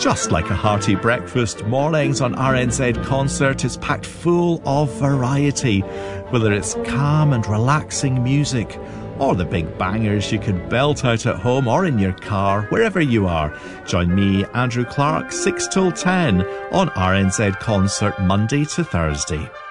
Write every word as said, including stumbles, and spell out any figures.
Just like a hearty breakfast, mornings on R N Z Concert is packed full of variety, whether it's calm and relaxing music or the big bangers you can belt out at home or in your car, wherever you are. Join me, Andrew Clark, six till ten on R N Z Concert, Monday to Thursday.